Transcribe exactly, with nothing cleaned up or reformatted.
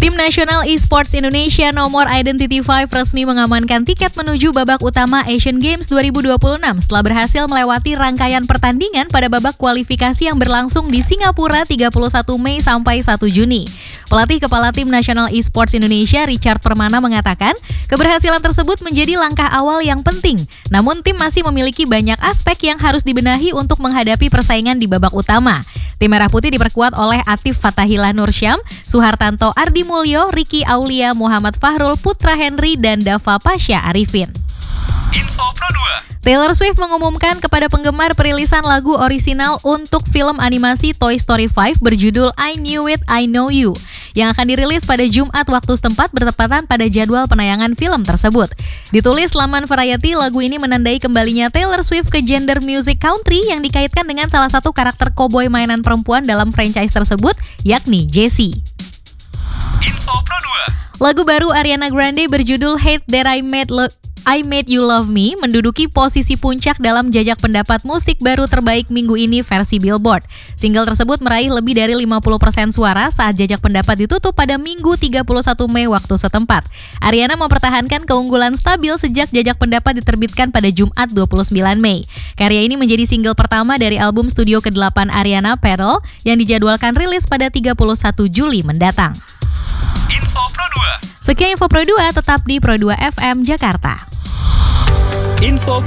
Tim Nasional Esports Indonesia nomor Identity lima resmi mengamankan tiket menuju babak utama Asian Games dua ribu dua puluh enam setelah berhasil melewati rangkaian pertandingan pada babak kualifikasi yang berlangsung di Singapura tiga puluh satu Mei sampai satu Juni. Pelatih Kepala Tim Nasional Esports Indonesia Richard Permana mengatakan, keberhasilan tersebut menjadi langkah awal yang penting. Namun tim masih memiliki banyak aspek yang harus dibenahi untuk menghadapi persaingan di babak utama. Tim Merah Putih diperkuat oleh Atif Fatahillah Nursyam, Suhartanto Ardi Mulyo, Ricky Aulia, Muhammad Fahrul, Putra Henry, dan Dava Pasha Arifin. Info Pro dua. Taylor Swift mengumumkan kepada penggemar perilisan lagu orisinal untuk film animasi Toy Story lima berjudul I Knew It, I Know You yang akan dirilis pada Jumat waktu setempat bertepatan pada jadwal penayangan film tersebut. Ditulis laman Variety, lagu ini menandai kembalinya Taylor Swift ke genre music country yang dikaitkan dengan salah satu karakter koboi mainan perempuan dalam franchise tersebut, yakni Jessie. Info Pro dua. Lagu baru Ariana Grande berjudul Hate That I Made Lo- I Made You Love Me menduduki posisi puncak dalam jajak pendapat musik baru terbaik minggu ini versi Billboard. Single tersebut meraih lebih dari lima puluh persen suara saat jajak pendapat ditutup pada Minggu tiga puluh satu Mei waktu setempat. Ariana mempertahankan keunggulan stabil sejak jajak pendapat diterbitkan pada Jumat dua puluh sembilan Mei. Karya ini menjadi single pertama dari album studio kedelapan Ariana, Pearl, yang dijadwalkan rilis pada tiga puluh satu Juli mendatang. Info Pro dua. Sekian Info Pro dua, tetap di Pro dua F M Jakarta. Info